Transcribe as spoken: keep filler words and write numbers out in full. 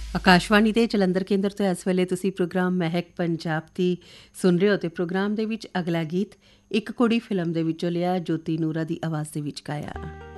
ਆਕਾਸ਼ਵਾਣੀ ਦੇ ਜਲੰਧਰ ਕੇਂਦਰ ਤੋਂ ਇਸ ਵੇਲੇ ਤੁਸੀਂ ਪ੍ਰੋਗਰਾਮ ਮਹਿਕ ਪੰਜਾਬ ਦੀ ਸੁਣ ਰਹੇ ਹੋ ਅਤੇ ਪ੍ਰੋਗਰਾਮ ਦੇ ਵਿੱਚ ਅਗਲਾ ਗੀਤ ਇੱਕ ਕੁੜੀ ਫਿਲਮ ਦੇ ਵਿੱਚੋਂ ਲਿਆ, ਜੋਤੀ ਨੂਰਾ ਦੀ ਆਵਾਜ਼ ਦੇ ਵਿੱਚ ਗਾਇਆ।